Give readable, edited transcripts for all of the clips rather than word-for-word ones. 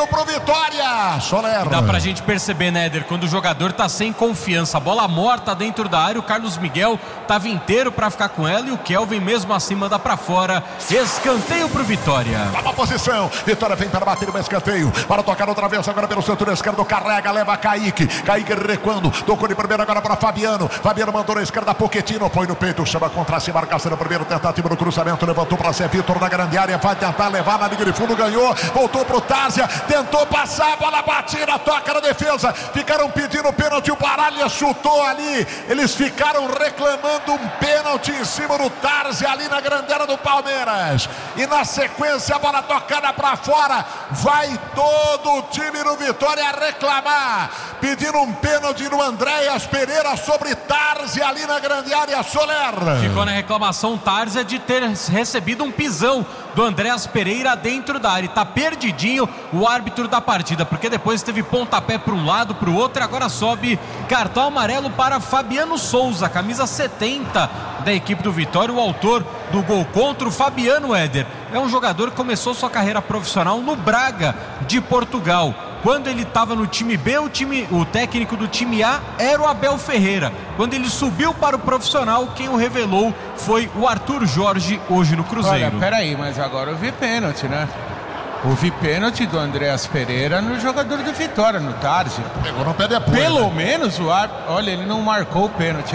escanteio pro Vitória. Soler. Dá pra gente perceber, né, Éder, quando o jogador tá sem confiança, a bola morta dentro da área, o Carlos Miguel tava inteiro pra ficar com ela e o Kelvin mesmo assim manda pra fora. Escanteio pro Vitória. Toma posição, Vitória vem para bater o escanteio, para tocar outra vez agora pelo setor esquerdo, carrega, leva Kaique recuando, tocou de primeiro agora para Fabiano mandou na esquerda, Pochettino, põe no peito, chama contra si, marcação no primeiro, tentativa no cruzamento, levantou para ser Vitor na grande área, vai tentar levar na linha de fundo, ganhou, voltou pro Tárzia, tentou passar, a bola batida, toca na defesa, ficaram pedindo pênalti, o Baralha chutou ali, eles ficaram reclamando um pênalti em cima do Tárzia ali na grande área do Palmeiras, e na sequência a bola tocada para fora, vai todo o time do Vitória reclamar, pedindo um pênalti no Andréas Pereira sobre Tárzia ali na grande área. Soler. Ficou na reclamação Tárzia de ter recebido um pisão do Andréas Pereira dentro da área. Tá perdidinho o árbitro da partida, porque depois teve pontapé para um lado, para o outro, e agora sobe cartão amarelo para Fabiano Souza, camisa 70 da equipe do Vitória, o autor do gol contra. O Fabiano, Éder, é um jogador que começou sua carreira profissional no Braga de Portugal. Quando ele estava no time B, o técnico do time A era o Abel Ferreira. Quando ele subiu para o profissional, quem o revelou foi o Arthur Jorge, hoje no Cruzeiro. Olha, peraí, mas agora eu vi pênalti, né? Houve pênalti do Andréas Pereira no jogador do Vitória, no Tárzia. Pegou no pé depois. Pelo menos o árbitro, olha, ele não marcou o pênalti.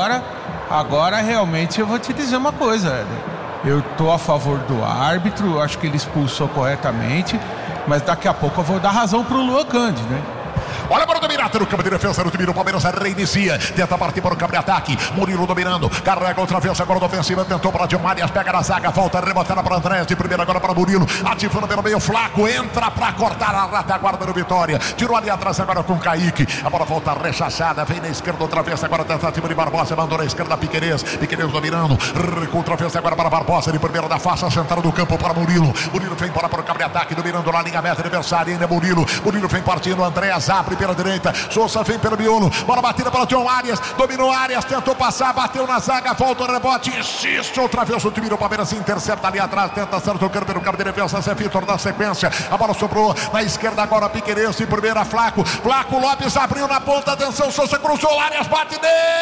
Agora realmente eu vou te dizer uma coisa, Éder. Eu tô a favor do árbitro, acho que ele expulsou corretamente, mas daqui a pouco eu vou dar razão pro Luan Cândido, né? Olha para o Dominata no campo de defesa do time do Palmeiras, reinicia, tenta partir para o campo de ataque, Murilo dominando, carrega outra vez agora da ofensiva, tentou para Gilmarias, pega na zaga, volta, rebotada para Andréas, de primeira agora para Murilo, ativando pelo meio, Flaco, entra para cortar a retaguarda do Vitória, tirou ali atrás agora com Kaique, a bola volta rechaçada, vem na esquerda outra vez, agora tentativa de Barbosa, mandou na esquerda Piquerez dominando, recua outra vez agora para Barbosa, de primeira da faixa central do campo para Murilo vem para o campo de ataque, dominando na linha meta adversária, ainda Murilo vem partindo, Andréas abre pela direita, Souza vem pelo miolo, bola batida para o John Arias, dominou Arias, tentou passar, bateu na zaga, volta o rebote, insiste outra vez o time do Palmeiras, intercepta ali atrás, tenta ser tocando pelo campo de defesa, Zé Vitor na sequência, a bola sobrou na esquerda agora, Piquerez em primeira, Flaco Lopes abriu na ponta, atenção, Souza cruzou, Arias bate,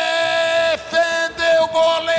defendeu o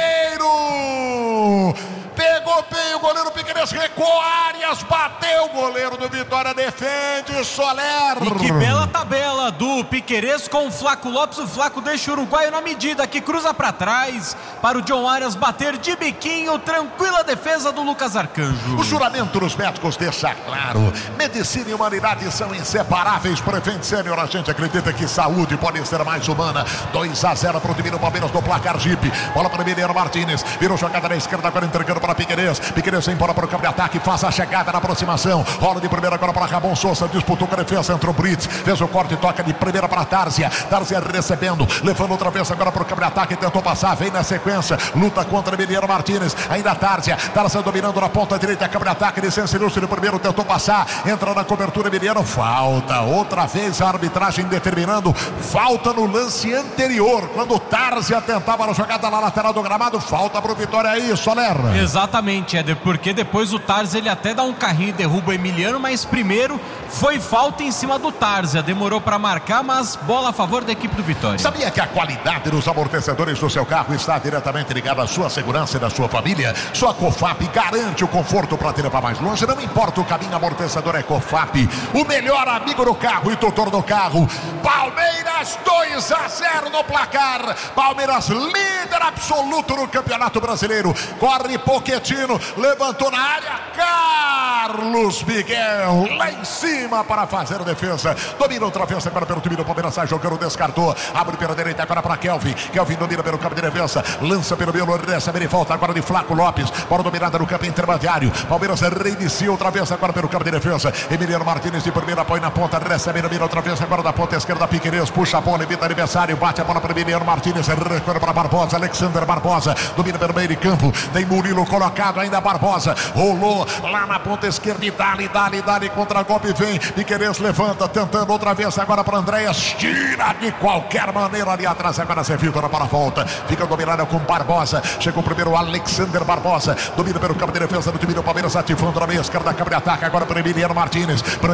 goleiro, pegou bem o goleiro Piquerez, recuou, Arias bateu, o goleiro do Vitória defende, Soler. E que bela tabela do Piquerez com o Flaco Lopes, o Flaco deixa o uruguaio na medida, que cruza para trás para o John Arias bater de biquinho, tranquila defesa do Lucas Arcanjo. O juramento dos médicos deixa claro, medicina e humanidade são inseparáveis. Prevent Sênior, a gente acredita que saúde pode ser mais humana. 2-0 para o time do Palmeiras no placar Jeep, bola para o Mineiro Martínez, virou jogada na esquerda agora entregando para Piquerez vem embora para o campo de ataque, faz a chegada na aproximação, rola de primeira agora para Ramon Souza, disputou com a defesa, entrou Brits, fez o corte, toca de primeira para Tárzia recebendo, levando outra vez agora para o campo de ataque, tentou passar, vem na sequência, luta contra Mineiro Martínez, ainda Tárzia dominando na ponta direita, campo de ataque, licença ilustre de primeiro, tentou passar, entra na cobertura Mineiro, falta, outra vez a arbitragem determinando, falta no lance anterior, quando Tárzia tentava a jogada na lateral do gramado, falta para o Vitória aí, Soler. Exatamente, Éder, porque depois o Tárzia ele até dá um carrinho e derruba o Emiliano, mas primeiro foi falta em cima do Tárzia, demorou para marcar, mas bola a favor da equipe do Vitória. Sabia que a qualidade dos amortecedores do seu carro está diretamente ligada à sua segurança e da sua família? Sua Cofap garante o conforto para te levar mais longe, não importa o caminho, amortecedor é Cofap, o melhor amigo do carro e tutor do carro. Palmeiras 2-0 no placar, Palmeiras líder absoluto no Campeonato Brasileiro, corre Pochettino, levantou na área, Carlos Miguel lá em cima para fazer a defesa, domina outra vez agora pelo time do Palmeiras, sai jogando, descartou, abre pela direita agora para Kelvin domina pelo campo de defesa, lança pelo meio, recebe de volta agora de Flaco Lopes, bola dominada no campo intermediário, Palmeiras reinicia outra vez agora pelo campo de defesa, Emiliano Martínez de primeira, põe na ponta, recebe, domina outra vez agora da ponta esquerda, Piquerez, puxa a bola, evita adversário, bate a bola para Emiliano Martínez, recua para Barbosa, Alexander Barbosa, domina pelo meio de campo, tem Murilo colocado, ainda Barbosa, rolou lá na ponta esquerda e dali, contra-golpe vem, Piquerez levanta, tentando outra vez agora para Andréas, tira de qualquer maneira ali atrás, agora Zé Vitor para a volta, fica dominado com Barbosa, chegou primeiro Alexander Barbosa, domina pelo campo de defesa do time do Palmeiras, ativando na meia esquerda, campo de ataque agora para Emiliano Martínez,